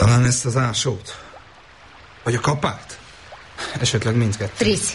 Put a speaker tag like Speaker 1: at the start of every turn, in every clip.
Speaker 1: Talán ezt az ásót? Vagy a kapát? Esetleg mindkettő.
Speaker 2: Frici.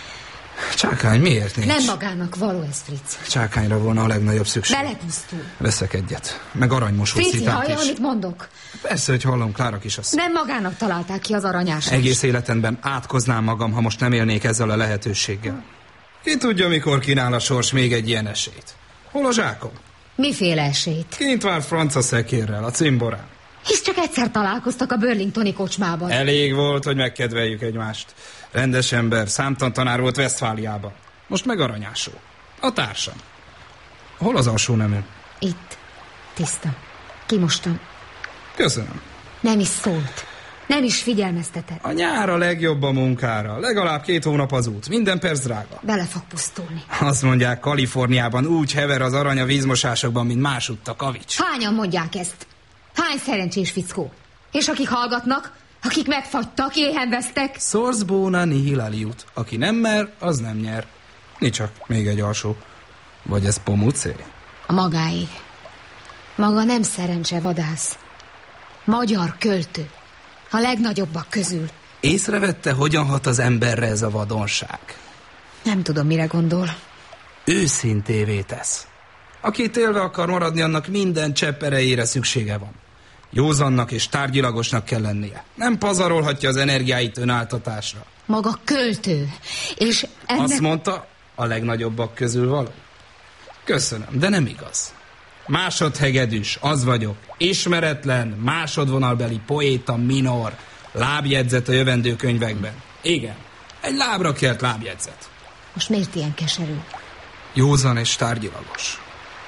Speaker 1: Csákány, miért nincs?
Speaker 2: Nem magának való ez, Fritz.
Speaker 1: Csákányra volna a legnagyobb szükség.
Speaker 2: Belepusztul.
Speaker 1: Veszek egyet. Meg aranymosó
Speaker 2: Frici,
Speaker 1: szitát
Speaker 2: hallja,
Speaker 1: is.
Speaker 2: amit mondok?
Speaker 1: Persze, hogy hallom, Klára kisasszony.
Speaker 2: Nem magának találták ki az aranyást.
Speaker 1: Egész életemben átkoznám magam, ha most nem élnék ezzel a lehetőséggel. Ki tudja, mikor kínál a sors még egy ilyen esélyt. Hol a zsákom?
Speaker 2: Miféle esélyt?
Speaker 1: Kint vár franca szekérrel, a cimborán.
Speaker 2: Hisz csak egyszer találkoztak a Burlingtoni kocsmában.
Speaker 1: Elég volt, hogy megkedveljük egymást. Rendes ember, számtan tanár volt Westfáliában. Most meg aranyásó. A társam. Hol az alsó nemű?
Speaker 2: Itt. Tiszta. Kimostam.
Speaker 1: Köszönöm.
Speaker 2: Nem is szólt. Nem is figyelmeztetett.
Speaker 1: A nyár a legjobb a munkára. Legalább 2 hónap az út. Minden perc drága.
Speaker 2: Bele fog pusztulni.
Speaker 1: Azt mondják, Kaliforniában úgy hever az arany a vízmosásokban, mint másutt a kavics.
Speaker 2: Hányan mondják ezt? Hány szerencsés fickó? És akik hallgatnak? Akik megfagytak, éhen vesztek?
Speaker 1: Source bona nihil aliut. Aki nem mer, az nem nyer. Nincs csak még egy alsó. Vagy ez Pomucé?
Speaker 2: A magáé. Maga nem szerencse vadász. Magyar költő. A legnagyobbak közül.
Speaker 1: Észrevette, hogyan hat az emberre ez a vadonság?
Speaker 2: Nem tudom, mire gondol.
Speaker 1: Őszintévé tesz. Aki itt élve akar maradni, annak minden csepp erejére szüksége van. Józannak és tárgyilagosnak kell lennie. Nem pazarolhatja az energiáit önáltatásra.
Speaker 2: Maga költő. És ennek...
Speaker 1: Azt mondta, a legnagyobbak közül való. Köszönöm, de nem igaz. Másodhegedűs, az vagyok. Ismeretlen, másodvonalbeli poéta minor. Lábjegyzet a jövendő könyvekben. Igen, egy lábra kelt lábjegyzet.
Speaker 2: Most miért ilyen keserű?
Speaker 1: Józan és tárgyilagos.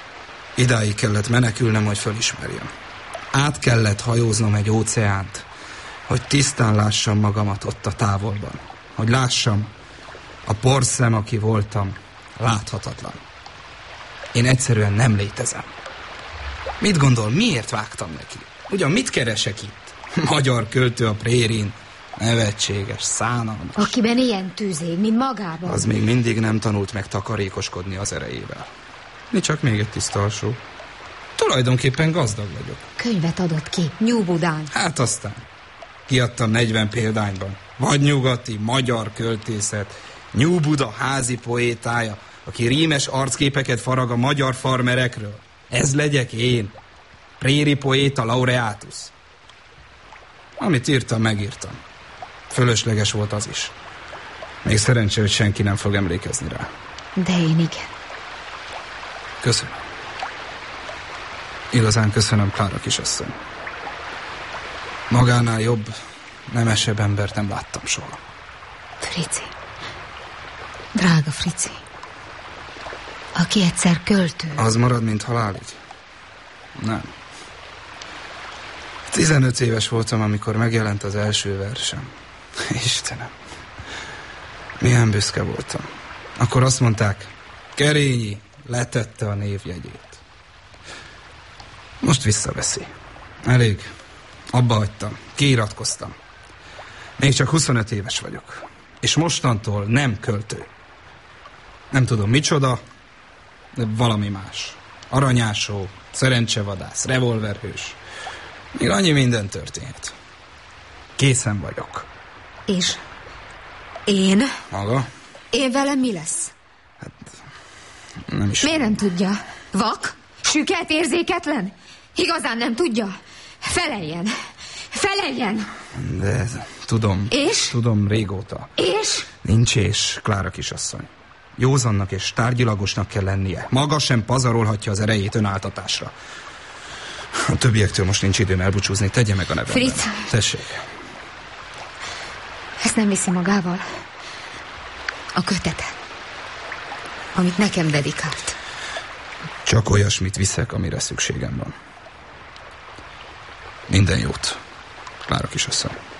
Speaker 1: Idáig kellett menekülnem, hogy fölismerjem. Át kellett hajóznom egy óceánt, hogy tisztán lássam magamat ott a távolban. Hogy lássam, a porszem, aki voltam, láthatatlan. Én egyszerűen nem létezem. Mit gondol, miért vágtam neki? Ugyan mit keresek itt? Magyar költő a prérin. Nevetséges, szánalmas.
Speaker 2: Akiben ilyen tűzég, mint magában.
Speaker 1: Az még mindig nem tanult meg takarékoskodni az erejével. Mi csak még egy tiszta alsó. Tulajdonképpen gazdag vagyok.
Speaker 2: Könyvet adott ki, Nyúbudán.
Speaker 1: Hát aztán. Kiadtam 40 példányban. Vagy nyugati, magyar költészet. Nyúbuda házi poétája, aki rímes arcképeket farag a magyar farmerekről. Ez legyek én. Préri poéta laureatus. Amit írtam, megírtam. Fölösleges volt az is. Még szerencsé, hogy senki nem fog emlékezni rá.
Speaker 2: De én igen.
Speaker 1: Köszönöm. Igazán köszönöm, Klára kisasszony. Magánál jobb, nemesebb embert nem láttam soha.
Speaker 2: Frici. Drága Frici. Aki egyszer költő.
Speaker 1: Az marad, mint halálig? Nem. 15 éves voltam, amikor megjelent az első versem. Istenem. Milyen büszke voltam. Akkor azt mondták, Kerényi letette a névjegyét. Most visszaveszi. Elég. Abba hagytam. Kiiratkoztam. Még csak 25 éves vagyok. És mostantól nem költő. Nem tudom micsoda, de valami más. Aranyásó, szerencsevadász, revolverhős. Még annyi minden történhet. Készen vagyok.
Speaker 2: És én?
Speaker 1: Maga?
Speaker 2: Én velem mi lesz?
Speaker 1: Hát, nem is.
Speaker 2: Miért nem tudja? Vak? Süket, érzéketlen? Igazán nem tudja? Feleljen! Feleljen!
Speaker 1: De tudom.
Speaker 2: És?
Speaker 1: Tudom régóta.
Speaker 2: És?
Speaker 1: Nincs és, Klára kisasszony. Józannak és tárgyilagosnak kell lennie. Maga sem pazarolhatja az erejét önáltatásra. A többiektől most nincs időm elbúcsúzni. Tegye meg a nevemben.
Speaker 2: Fritz.
Speaker 1: Tessék.
Speaker 2: Ezt nem viszi magával. A kötetet, amit nekem dedikált.
Speaker 1: Csak olyasmit viszek, amire szükségem van. Minden jót, Klára kisasszony.